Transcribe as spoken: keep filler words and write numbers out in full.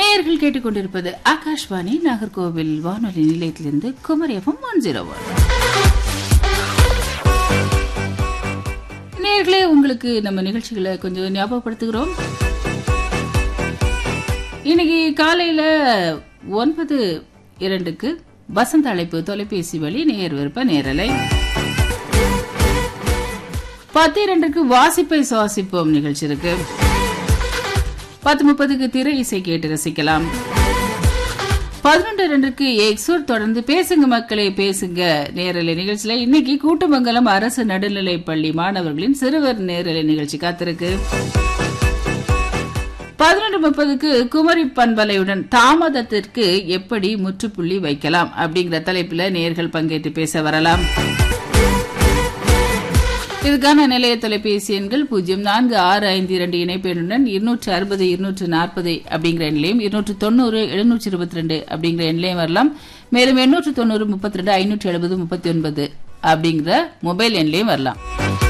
நேயர்கள் கேட்டுக்கொண்டிருப்பது ஆகாஷ்வாணி நாகர்கோவில் வானொலி நிலையத்திலிருந்து Kumari FM one zero one. நேயர்களே, உங்களுக்கு நம்ம நிகழ்ச்சிகளை கொஞ்சம் ஞாபகப்படுத்துகிறோம். இன்னைக்கு காலையில ஒன்பது இரண்டுக்கு வசந்த அழைப்பு தொலைபேசி வழி நேயர் விருப்ப நேரலை. பத்து இரண்டுக்கு வாசிப்பை சுவாசிப்போம் நிகழ்ச்சி இருக்கு. பத்து முப்பதுக்கு திரை இசை கேட்டு ரசிக்கலாம். பதினொன்று இரண்டுக்கு எக்ஸூர் தொடர்ந்து பேசுங்க மக்களே பேசுங்க நேரலை நிகழ்ச்சியில இன்னைக்கு கூட்டுமங்கலம் அரசு நடுநிலை பள்ளி மாணவர்களின் சிறுவர் நேரலை நிகழ்ச்சி காத்திருக்கு. பதினொன்று முப்பதுக்கு குமரி பண்பலையுடன் தாமதத்திற்கு எப்படி முற்றுப்புள்ளி வைக்கலாம் அப்படிங்கிற தலைப்புல நேயர்கள் பங்கேற்று பேச வரலாம். இதுக்கான நிலைய தொலைபேசி எண்கள் பூஜ்ஜியம் நான்கு ஆறு ஐந்து இரண்டு இணைப்பெண்ணுடன் இருநூற்று அறுபது இருநூற்று நாற்பது அப்படிங்கிற எண்ணிலையும் இருநூற்று தொண்ணூறு எழுநூற்று இருபத்தி ரெண்டு அப்படிங்கிற எண்ணிலையும் வரலாம். மேலும் எண்ணூற்று தொண்ணூறு முப்பத்தி ரெண்டு ஐநூற்று எழுபது முப்பத்தி ஒன்பது அப்படிங்கிற மொபைல் எண்ணிலையும் வரலாம்.